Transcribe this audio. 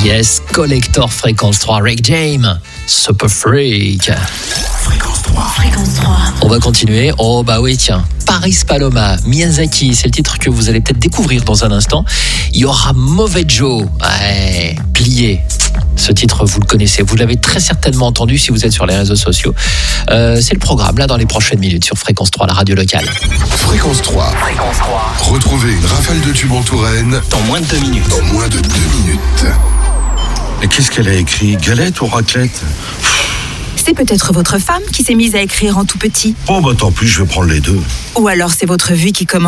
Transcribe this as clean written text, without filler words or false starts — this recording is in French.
Yes, Collector Fréquence 3, Rick James, Super Freak. Fréquence 3. Fréquence 3. On va continuer. Oh bah oui, tiens. Paris Paloma, Miyazaki, c'est le titre que vous allez peut-être découvrir dans un instant. Il y aura Mauvais Joe. Ouais, Plié. Ce titre, vous le connaissez, vous l'avez très certainement entendu si vous êtes sur les réseaux sociaux. C'est le programme, là, dans les prochaines minutes, sur Fréquence 3, la radio locale. Fréquence 3. Fréquence 3. Retrouvez une rafale de tubes en Touraine Dans moins de 2 minutes. dans moins de 2 minutes. Et qu'est-ce qu'elle a écrit? Galette ou raclette? C'est peut-être votre femme qui s'est mise à écrire en tout petit. Oh bah tant pis, je vais prendre les deux. Ou alors c'est votre vue qui commence